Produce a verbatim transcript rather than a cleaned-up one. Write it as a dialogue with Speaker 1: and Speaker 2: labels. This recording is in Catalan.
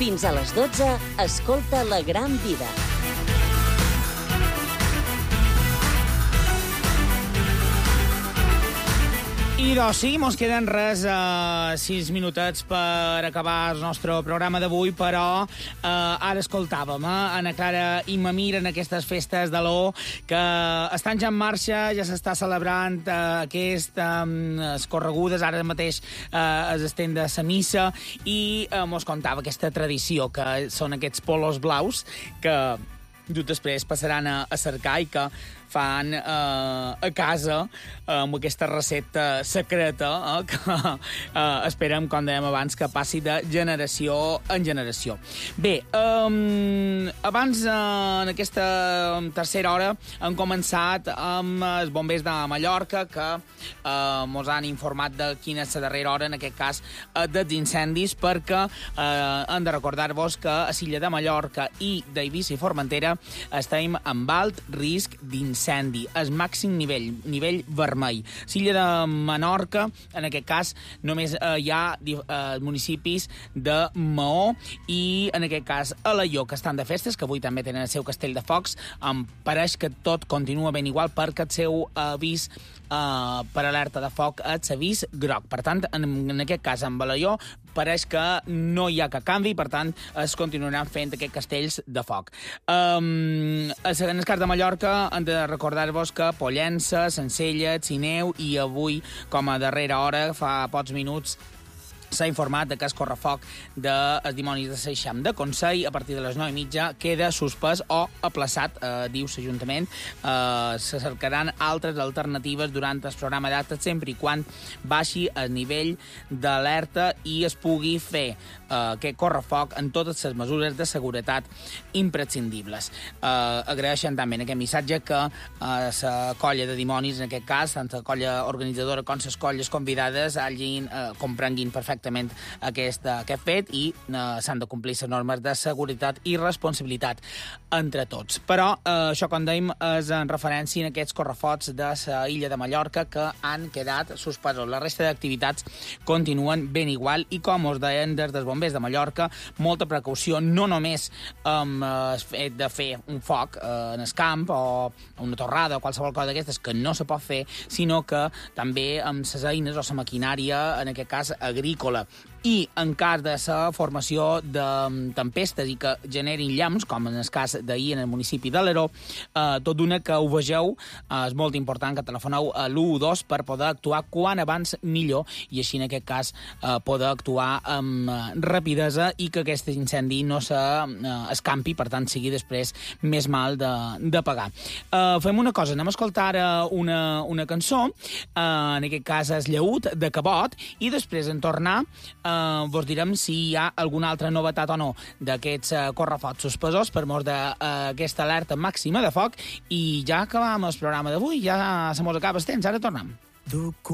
Speaker 1: Fins a les dotze, escolta La Gran Vida.
Speaker 2: I doncs sí, mos queden res, uh, sis minutets per acabar el nostre programa d'avui, però uh, ara escoltàvem eh, Ana Clara i Mamir en aquestes festes de l'O, que estan ja en marxa, ja s'està celebrant uh, aquest um, escorregudes, ara mateix uh, es estén de sa missa, i uh, mos contava aquesta tradició, que són aquests polos blaus, que just després passaran a, a cercar i que fan eh, a casa eh, amb aquesta recepta secreta eh, que eh, esperem, com dèiem abans, que passi de generació en generació. Bé, eh, abans, eh, en aquesta tercera hora, hem començat amb els bombers de Mallorca, que eh, mos han informat de quina és la darrera hora, en aquest cas, eh, dels incendis, perquè eh, hem de recordar-vos que a l'illa de Mallorca i d'Eivissa i Formentera estem amb alt risc d'incendi. Incendi, el màxim nivell, nivell vermell. L'illa de Menorca, en aquest cas, només eh, hi ha eh, municipis de Maó i, en aquest cas, Alaior, que estan de festes, que avui també tenen el seu castell de focs. Em pareix que tot continua ben igual perquè el seu avís Uh, per alerta de foc és avís groc. Per tant, en, en aquest cas, amb Alaior, pareix que no hi ha cap canvi, per tant, es continuaran fent aquests castells de foc. Um, en el cas de Mallorca, hem de recordar-vos que Pollença, Sencelles, Sineu, i avui, com a darrera hora, fa pocs minuts, s'ha informat de que el correfoc dels dimonis de Seixam de Consell, a partir de les nou i mitja, queda suspès o aplaçat, eh, diu l'Ajuntament. Eh, se cercaran altres alternatives durant el programa d'actes, sempre i quan baixi el nivell d'alerta i es pugui fer eh, aquest correfoc en totes les mesures de seguretat imprescindibles. Eh, agraeixen també en aquest missatge que eh, la colla de dimonis, en aquest cas, tant la colla organitzadora com les colles convidades, hagin, eh, comprenguin perfectament aquest, aquest fet i eh, s'han de complir les normes de seguretat i responsabilitat entre tots. Però eh, això, com dèiem, és en referència a aquests correfocs de la illa de Mallorca que han quedat suspesos. La resta d'activitats continuen ben igual i, com us deien des dels bombers de Mallorca, molta precaució, no només amb el fet de fer un foc eh, en el camp o una torrada o qualsevol cosa d'aquestes que no se pot fer, sinó que també amb les eines o la maquinària, en aquest cas agrícola. I en cas de la formació de tempestes i que generin llamps, com en el cas d'ahir en el municipi d'Alaró, eh, tot d'una que ho vegeu, eh, és molt important que telefoneu a l'u dos per poder actuar quan abans millor i així en aquest cas eh, poder actuar amb eh, rapidesa i que aquest incendi no s'escampi, eh, per tant sigui després més mal de, de pagar. Eh, fem una cosa, anem a escoltar ara una, una cançó, eh, en aquest cas és Lleut, de Cabot, i després en tornar Uh, vos direm si hi ha alguna altra novetat o no d'aquests uh, correfocs suspesos per mort d'aquesta uh, alerta màxima de foc, i ja acabam el programa d'avui, ja se mos acaba el temps, ara tornem.